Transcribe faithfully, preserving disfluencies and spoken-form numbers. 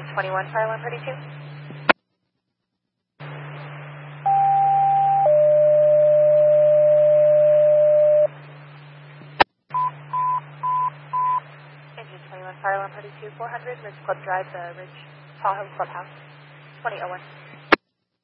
twenty-one, Fire one thirty-two. Engine twenty-one, Fire one thirty-two, four hundred, Ridge Club Drive, the Ridge Tahoe Clubhouse, twenty oh one.